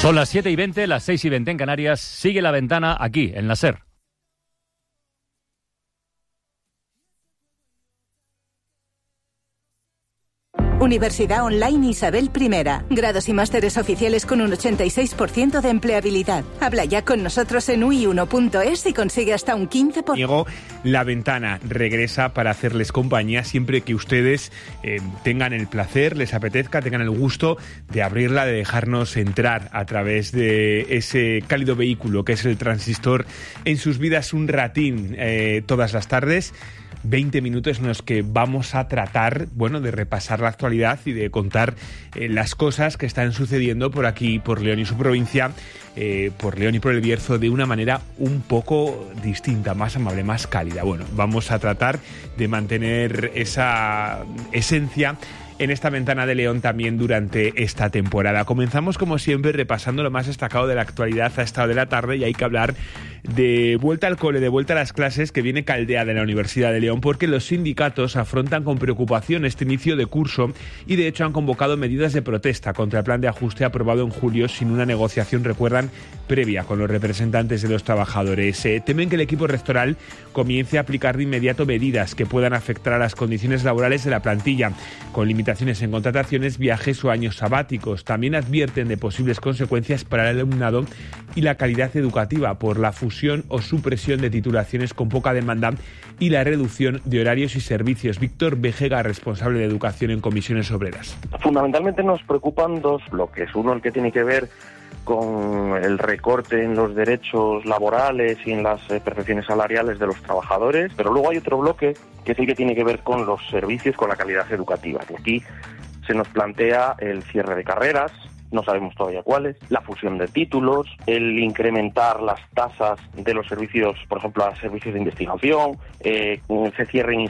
Son las 7:20, las 6:20 en Canarias. Sigue La Ventana aquí, en la SER. Universidad Online Isabel I. Grados y másteres oficiales con un 86% de empleabilidad. Habla ya con nosotros en ui1.es y consigue hasta un 15%. Diego, La Ventana regresa para hacerles compañía siempre que ustedes tengan el placer, les apetezca, tengan el gusto de abrirla, de dejarnos entrar a través de ese cálido vehículo que es el Transistor en sus vidas un ratín todas las tardes. 20 minutos en los que vamos a tratar, de repasar la actualidad y de contar las cosas que están sucediendo por aquí, por León y su provincia, por León y por el Bierzo, de una manera un poco distinta, más amable, más cálida. Vamos a tratar de mantener esa esencia en esta Ventana de León también durante esta temporada. Comenzamos, como siempre, repasando lo más destacado de la actualidad a esta hora de la tarde, y hay que hablar de vuelta al cole, de vuelta a las clases, que viene caldeada en la Universidad de León, porque los sindicatos afrontan con preocupación este inicio de curso y, de hecho, han convocado medidas de protesta contra el plan de ajuste aprobado en julio sin una negociación, recuerdan, previa con los representantes de los trabajadores. Temen que el equipo rectoral comience a aplicar de inmediato medidas que puedan afectar a las condiciones laborales de la plantilla, con limitaciones en contrataciones, viajes o años sabáticos. También advierten de posibles consecuencias para el alumnado y la calidad educativa por la fusión o supresión de titulaciones con poca demanda y la reducción de horarios y servicios. Víctor Vejega, responsable de Educación en Comisiones Obreras. Fundamentalmente nos preocupan dos bloques. Uno, el que tiene que ver con el recorte en los derechos laborales y en las percepciones salariales de los trabajadores, pero luego hay otro bloque que es el que tiene que ver con los servicios, con la calidad educativa. Aquí se nos plantea el cierre de carreras, no sabemos todavía cuáles, la fusión de títulos, el incrementar las tasas de los servicios, por ejemplo, a servicios de investigación, se cierren